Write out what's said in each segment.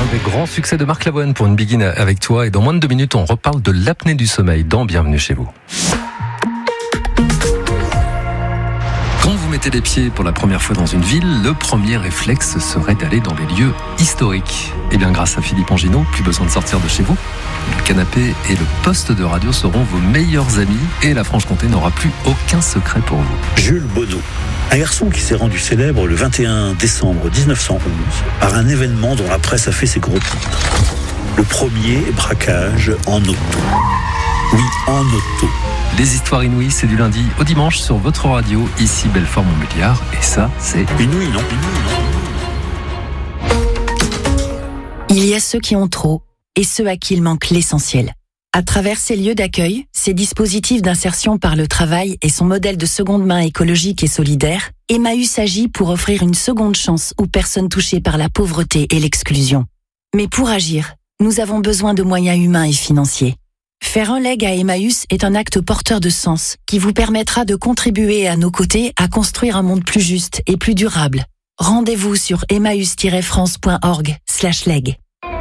des grands succès de Marc Lavoine pour une begin avec toi. Et dans moins de 2 minutes, on reparle de l'apnée du sommeil dans Bienvenue chez vous. Quand vous mettez les pieds pour la première fois dans une ville, le premier réflexe serait d'aller dans les lieux historiques. Et bien grâce à Philippe Anginot, plus besoin de sortir de chez vous. Le canapé et le poste de radio seront vos meilleurs amis et la Franche-Comté n'aura plus aucun secret pour vous. Jules Bonneau, un garçon qui s'est rendu célèbre le 21 décembre 1911 par un événement dont la presse a fait ses gros titres. Le premier braquage en auto. Oui, en auto. Les histoires inouïes, c'est du lundi au dimanche sur votre radio, ici Belfort-Montbéliard. Et ça, c'est inouï, non? Il y a ceux qui ont trop et ceux à qui il manque l'essentiel. À travers ces lieux d'accueil, ces dispositifs d'insertion par le travail et son modèle de seconde main écologique et solidaire, Emmaüs agit pour offrir une seconde chance aux personnes touchées par la pauvreté et l'exclusion. Mais pour agir, nous avons besoin de moyens humains et financiers. Faire un leg à Emmaüs est un acte porteur de sens qui vous permettra de contribuer à nos côtés à construire un monde plus juste et plus durable. Rendez-vous sur emmaüs-france.org/leg.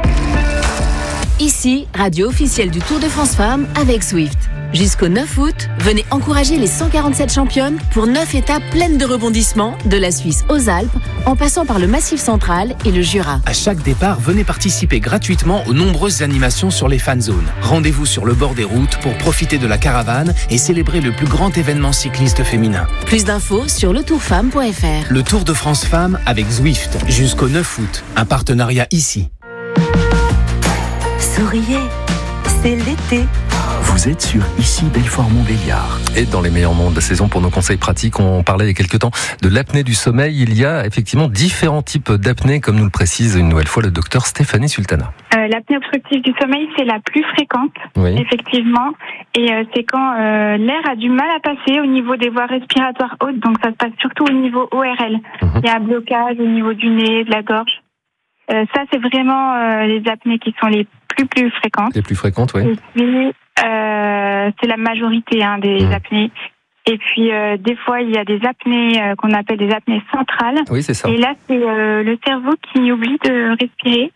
Ici, radio officielle du Tour de France Femmes avec Zwift. Jusqu'au 9 août, venez encourager les 147 championnes pour 9 étapes pleines de rebondissements, de la Suisse aux Alpes, en passant par le Massif central et le Jura. À chaque départ, venez participer gratuitement aux nombreuses animations sur les fan zones. Rendez-vous sur le bord des routes pour profiter de la caravane et célébrer le plus grand événement cycliste féminin. Plus d'infos sur letourfemme.fr. Le Tour de France Femmes avec Zwift, jusqu'au 9 août. Un partenariat ici. Souriez, c'est l'été. Vous êtes sur ici Belfort-Montbéliard. Et dans les meilleurs moments de la saison, pour nos conseils pratiques, on parlait il y a quelques temps de l'apnée du sommeil. Il y a effectivement différents types d'apnée, comme nous le précise une nouvelle fois le docteur Stéphanie Sultana. L'apnée obstructive du sommeil, c'est la plus fréquente, oui. Effectivement. Et c'est quand l'air a du mal à passer au niveau des voies respiratoires hautes. Donc ça se passe surtout au niveau ORL. Il y a un blocage au niveau du nez, de la gorge. Ça, c'est vraiment les apnées qui sont les plus fréquentes. Les plus fréquentes, oui. Et puis, c'est la majorité des apnées. Et puis, des fois, il y a des apnées qu'on appelle des apnées centrales. Oui, c'est ça. Et là, c'est le cerveau qui oublie de respirer.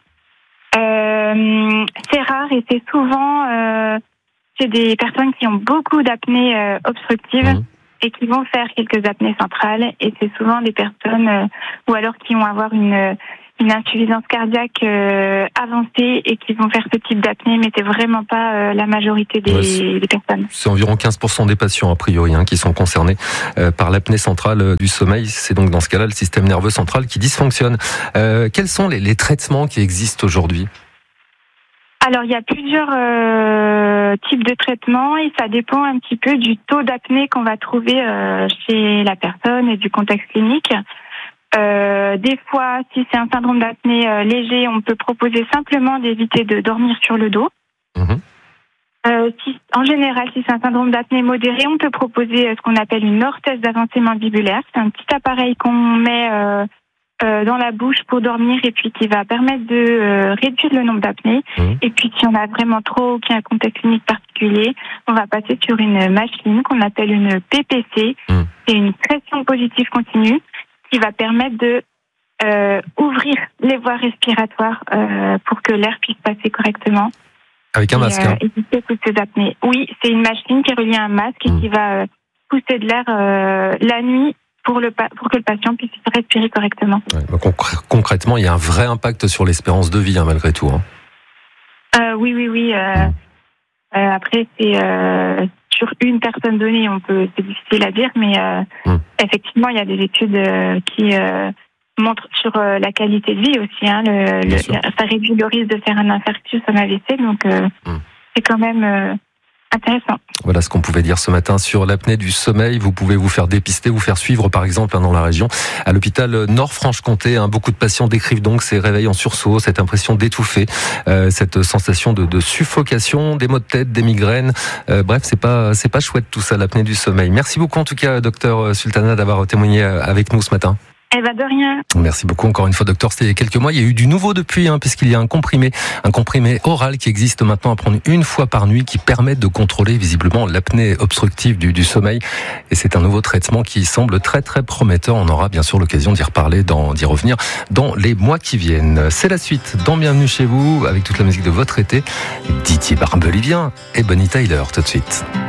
C'est rare et c'est souvent c'est des personnes qui ont beaucoup d'apnées obstructives et qui vont faire quelques apnées centrales. Et c'est souvent des personnes ou alors qui vont avoir une insuffisance cardiaque avancée et qui vont faire ce type d'apnée, mais c'est vraiment pas la majorité des personnes. C'est environ 15% des patients, a priori, qui sont concernés par l'apnée centrale du sommeil. C'est donc dans ce cas-là le système nerveux central qui dysfonctionne. Quels sont les traitements qui existent aujourd'hui ? Alors, il y a plusieurs types de traitements et ça dépend un petit peu du taux d'apnée qu'on va trouver chez la personne et du contexte clinique. Des fois, si c'est un syndrome d'apnée léger, on peut proposer simplement d'éviter de dormir sur le dos. En général, si c'est un syndrome d'apnée modéré, on peut proposer ce qu'on appelle une orthèse d'avancée mandibulaire. C'est un petit appareil qu'on met dans la bouche pour dormir et puis qui va permettre de réduire le nombre d'apnées. Et puis, si on a vraiment trop ou qu'il y a un contexte clinique particulier, on va passer sur une machine qu'on appelle une PPC. C'est une pression positive continue qui va permettre de ouvrir les voies respiratoires pour que l'air puisse passer correctement. Avec un masque. Éviter toutes ces apnées. Oui, c'est une machine qui est reliée à un masque et qui va pousser de l'air la nuit pour que le patient puisse respirer correctement. Ouais, donc concrètement, il y a un vrai impact sur l'espérance de vie, malgré tout. Oui. Après, c'est sur une personne donnée, c'est difficile à dire, mais effectivement, il y a des études qui montrent sur la qualité de vie aussi. Ça réduit le risque de faire un infarctus, un AVC, donc c'est quand même intéressant. Voilà ce qu'on pouvait dire ce matin sur l'apnée du sommeil. Vous pouvez vous faire dépister, vous faire suivre par exemple dans la région. À l'hôpital Nord-Franche-Comté, beaucoup de patients décrivent donc ces réveils en sursaut, cette impression d'étouffer, cette sensation de suffocation, des maux de tête, des migraines. Bref, c'est pas chouette tout ça, l'apnée du sommeil. Merci beaucoup en tout cas, docteur Sultana, d'avoir témoigné avec nous ce matin. Eh ben, de rien. Merci beaucoup encore une fois, docteur. C'était il y a quelques mois. Il y a eu du nouveau depuis, puisqu'il y a un comprimé oral qui existe maintenant à prendre une fois par nuit, qui permet de contrôler visiblement l'apnée obstructive du sommeil. Et c'est un nouveau traitement qui semble très très prometteur. On aura bien sûr l'occasion d'y revenir dans les mois qui viennent. C'est la suite dans Bienvenue chez vous, avec toute la musique de votre été. Didier Barbelivien et Bonnie Tyler tout de suite.